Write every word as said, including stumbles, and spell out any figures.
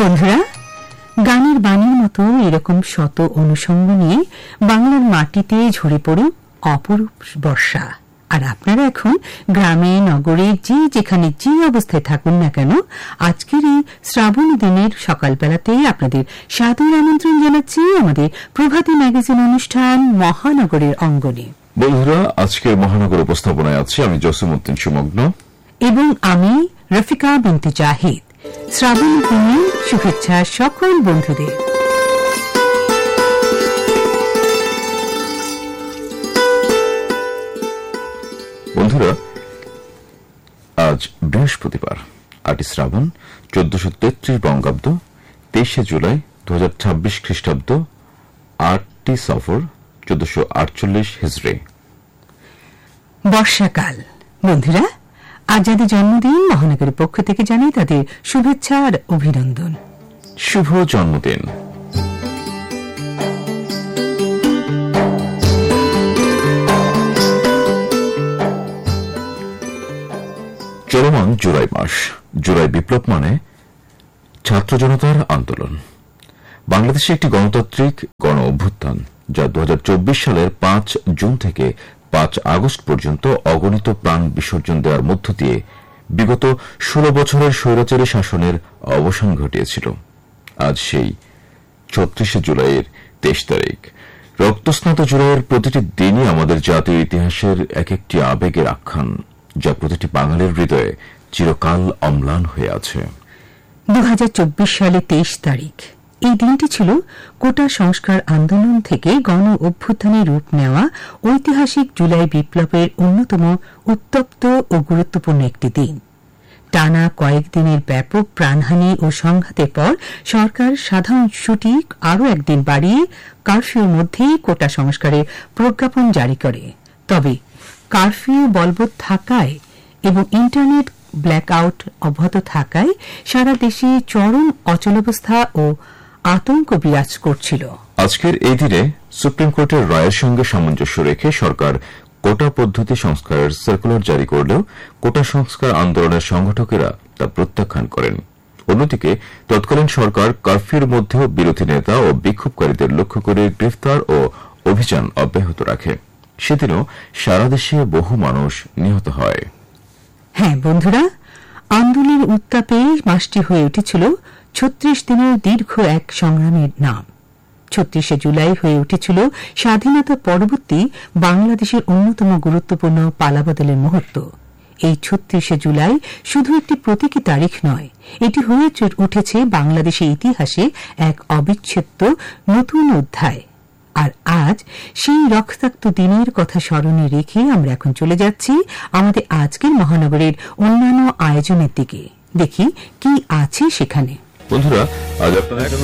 বন্ধুরা, গানের বাণীর মতো এরকম শত অনুষঙ্গ নিয়ে বাংলার মাটিতে ঝরে পড়ুক অপরূপ বর্ষা। আর আপনারা এখন গ্রামে নগরে যে যেখানে যে অবস্থায় থাকুন না কেন, আজকের এই শ্রাবণী দিনের সকালবেলাতেই আপনাদের সাদর আমন্ত্রণ জানাচ্ছি আমাদের প্রভাতী ম্যাগাজিন অনুষ্ঠান মহানগরের অঙ্গনে। বন্ধুরা, আজকের মহানগর উপস্থাপনায় আছি আমি জসিমউদ্দিন সুমগ্ন এবং আমি রফিকা বিনতে জাহিদ। শ্রাবণী দিনের শুভেচ্ছা সকল বন্ধুদের। বন্ধুরা, আজ বৃহস্পতিবার আটই শ্রাবণ চোদ্দশো তেত্রিশ বঙ্গাব্দ, তেইশে জুলাই দু হাজার ছাব্বিশ খ্রিস্টাব্দ, আটটি সফর চোদ্দশো আটচল্লিশ হিজড়ি। বর্ষাকাল। বন্ধুরা, আজ যাদের জন্মদিন মহানগরের পক্ষ থেকে জানাই তাদের শুভেচ্ছা আর অভিনন্দন। শুভ জন্মদিন। চলমান জুলাই মাস। জুলাই বিপ্লব মানে ছাত্র জনতার আন্দোলন। বাংলাদেশে একটি গণতান্ত্রিক গণ অভ্যুত্থান যা দু হাজার চব্বিশ সালের পাঁচ জুন থেকে পাঁচ আগস্ট পর্যন্ত অগণিত প্রাণ বিসর্জন দেওয়ার মধ্য দিয়ে বিগত ষোলো বছরের স্বৈরাচারী শাসনের অবসান ঘটিয়েছিল। আজ সেই ছত্রিশে জুলাইয়ের তেইশ তারিখ। রক্তস্নাত জুলাইয়ের প্রতিটি দিনই আমাদের জাতীয় ইতিহাসের এক একটি আবেগের আখ্যান, যা প্রতিটি বাঙালির হৃদয়ে চিরকাল অম্লান হয়ে আছে। দু হাজার চব্বিশ সালে তেইশ তারিখ এই দিনটি ছিল কোটা সংস্কার আন্দোলন থেকে গণ অভ্যুত্থানের রূপ নেওয়া ঐতিহাসিক জুলাই বিপ্লবের অন্যতম উত্তপ্ত ও গুরুত্বপূর্ণ একটি দিন। টানা কয়েকদিনের ব্যাপক প্রাণহানি ও সংঘাতের পর সরকার সাধারণ ছুটি আরও একদিন বাড়িয়ে কারফিউর মধ্যেই কোটা সংস্কারের প্রজ্ঞাপন জারি করে। তবে কারফিউ বলবৎ থাকায় এবং ইন্টারনেট ব্ল্যাকআউট অব্যাহত থাকায় সারা দেশে চরম অচলাবস্থা ও আতঙ্ক বিরাজ করছিল। আজকের এই দিনে সুপ্রিম কোর্টের রায়ের সঙ্গে সামঞ্জস্য রেখে সরকার কোটা পদ্ধতি সংস্কারের সার্কুলার জারি করলেও কোটা সংস্কার আন্দোলনের সংগঠকেরা তা প্রত্যাখ্যান করেন। অন্যদিকে তৎকালীন সরকার কারফিউর মধ্যেও বিরোধী নেতা ও বিক্ষোভকারীদের লক্ষ্য করে গ্রেফতার ও অভিযান অব্যাহত রাখে। সেদিনও সারা দেশে বহু মানুষ নিহত হয়। হ্যাঁ বন্ধুরা, আন্দোলনের উত্তাপে মাসটি হয়ে উঠেছিল ছত্রিশ দিনের দীর্ঘ এক সংগ্রামের নাম। ছত্রিশে জুলাই হয়ে উঠেছিল স্বাধীনতা পরবর্তী বাংলাদেশের অন্যতম গুরুত্বপূর্ণ পালাবদলের মুহূর্ত। এই ছত্রিশে জুলাই শুধু একটি প্রতীকী তারিখ নয়, এটি হয়ে উঠেছে বাংলাদেশের ইতিহাসে এক অবিচ্ছেদ্য নতুন অধ্যায়। আর আজ সেই রক্তাক্ত দিনের কথা স্মরণে রেখে আমরা এখন চলে যাচ্ছি আমাদের আজকের মহানগরের অন্যান্য আয়োজনের দিকে। দেখি কি আছে সেখানে। বন্ধুরা, আজ আপনারা